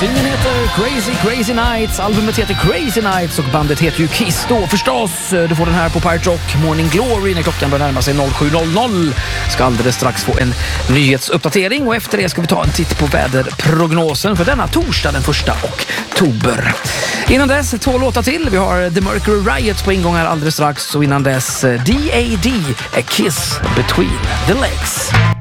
Singeln heter Crazy Crazy Nights, albumet heter Crazy Nights och bandet heter ju Kiss då förstås. Du får den här på Pirate Rock Morning Glory när klockan börjar närma sig 07.00. Ska alldeles strax få en nyhetsuppdatering och efter det ska vi ta en titt på väderprognosen för denna torsdag den 1 oktober. Innan dess 2 låtar till. Vi har The Mercury Riot på ingång här alldeles strax och innan dess D.A.D. A Kiss Between the Legs.